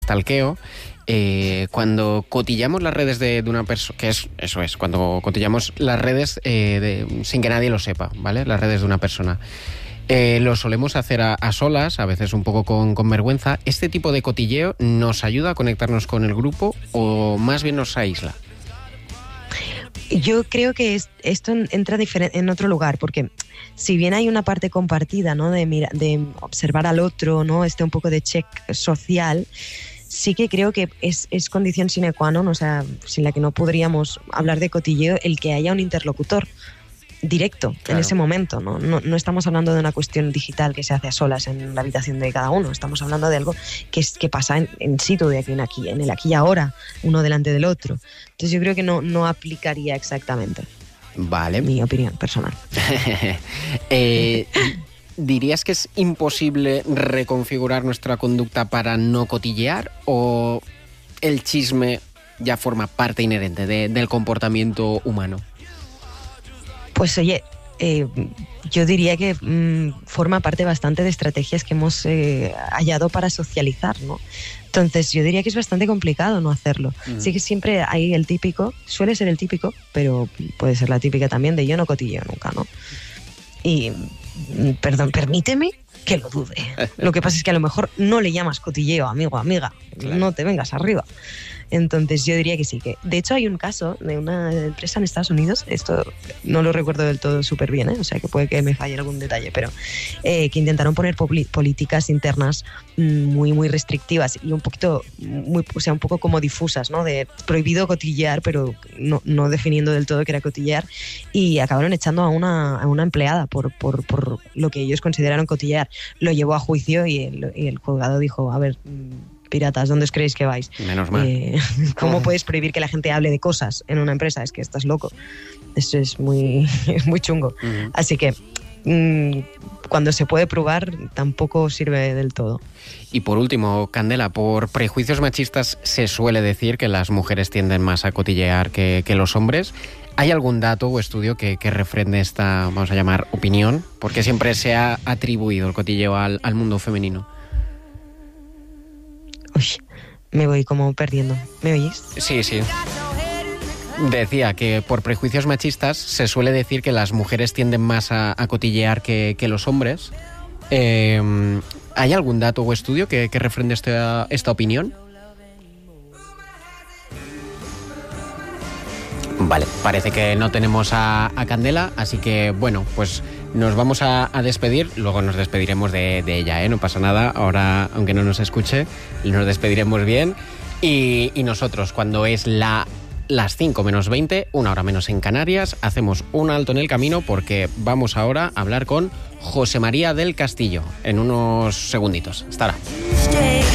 stalkeo, cuando cotillamos las redes de una persona, eso es, cuando cotillamos las redes sin que nadie lo sepa, ¿vale? Las redes de una persona. Lo solemos hacer a solas, a veces un poco con vergüenza. ¿Este tipo de cotilleo nos ayuda a conectarnos con el grupo o más bien nos aísla? Yo creo que esto entra en otro lugar, porque si bien hay una parte compartida, ¿no? de observar al otro, ¿no? Un poco de check social, sí que creo que es condición sine qua non, o sea, sin la que no podríamos hablar de cotilleo, el que haya un interlocutor directo, claro, en ese momento, ¿no? No estamos hablando de una cuestión digital que se hace a solas en la habitación de cada uno, estamos hablando de algo que pasa en situ, de aquí en aquí, en el aquí y ahora, uno delante del otro. Entonces yo creo que no aplicaría exactamente. Vale. Mi opinión personal. ¿Dirías que es imposible reconfigurar nuestra conducta para no cotillear o el chisme ya forma parte inherente del comportamiento humano? Pues oye, yo diría que forma parte bastante de estrategias que hemos hallado para socializar, ¿no? Entonces yo diría que es bastante complicado no hacerlo. Sí que siempre hay el típico, suele ser el típico, pero puede ser la típica también de yo no cotilleo nunca, ¿no? Y, perdón, permíteme que lo dude. Lo que pasa es que a lo mejor no le llamas cotilleo, amigo, amiga, claro, no te vengas arriba. Entonces yo diría que sí, que de hecho hay un caso de una empresa en Estados Unidos, esto no lo recuerdo del todo súper bien, o sea que puede que me falle algún detalle, pero que intentaron poner políticas internas muy, muy restrictivas y un poquito, un poco como difusas, ¿no? De prohibido cotillear, pero no definiendo del todo qué era cotillear, y acabaron echando a una empleada por lo que ellos consideraron cotillear. Lo llevó a juicio y el juzgado dijo, a ver, piratas, ¿dónde os creéis que vais? Menos mal. ¿Cómo puedes prohibir que la gente hable de cosas en una empresa? Es que estás loco. Eso es muy chungo. Uh-huh. Así que cuando se puede probar tampoco sirve del todo. Y por último, Candela, por prejuicios machistas se suele decir que las mujeres tienden más a cotillear que los hombres. ¿Hay algún dato o estudio que refrende esta, vamos a llamar, opinión? Porque siempre se ha atribuido el cotilleo al mundo femenino. Uy, me voy como perdiendo. ¿Me oís? Sí. Decía que por prejuicios machistas se suele decir que las mujeres tienden más a cotillear que los hombres. ¿Hay algún dato o estudio que refrende esta opinión? Vale, parece que no tenemos a Candela, así que bueno, pues nos vamos a despedir, luego nos despediremos de ella, no pasa nada, ahora aunque no nos escuche, nos despediremos bien y nosotros cuando es las 5 menos 20, una hora menos en Canarias, hacemos un alto en el camino porque vamos ahora a hablar con José María del Castillo en unos segunditos. Hasta ahora.